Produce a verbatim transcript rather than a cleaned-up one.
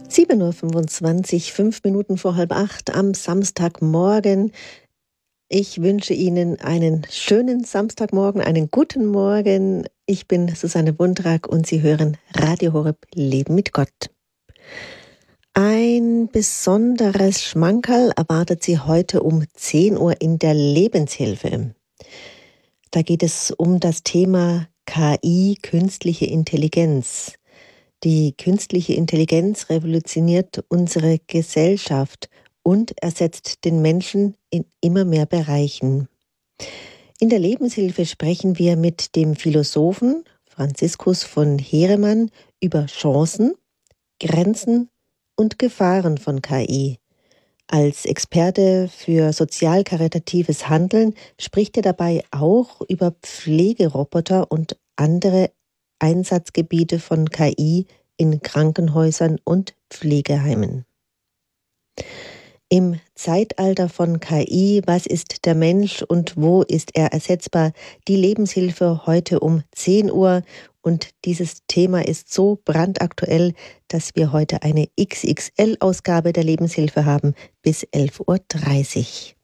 sieben Uhr fünfundzwanzig, fünf Minuten vor halb acht am Samstagmorgen. Ich wünsche Ihnen einen schönen Samstagmorgen, einen guten Morgen. Ich bin Susanne Wundrak und Sie hören Radio Horeb Leben mit Gott. Ein besonderes Schmankerl erwartet Sie heute um zehn Uhr in der Lebenshilfe. Da geht es um das Thema K I, künstliche Intelligenz. Die künstliche Intelligenz revolutioniert unsere Gesellschaft und ersetzt den Menschen in immer mehr Bereichen. In der Lebenshilfe sprechen wir mit dem Philosophen Franziskus von Heeremann über Chancen, Grenzen und Gefahren von K I. Als Experte für sozial-karitatives Handeln spricht er dabei auch über Pflegeroboter und andere Einsatzgebiete von K I in Krankenhäusern und Pflegeheimen. Im Zeitalter von K I, was ist der Mensch und wo ist er ersetzbar? Die Lebenshilfe heute um zehn Uhr und dieses Thema ist so brandaktuell, dass wir heute eine X X L-Ausgabe der Lebenshilfe haben bis elf Uhr dreißig.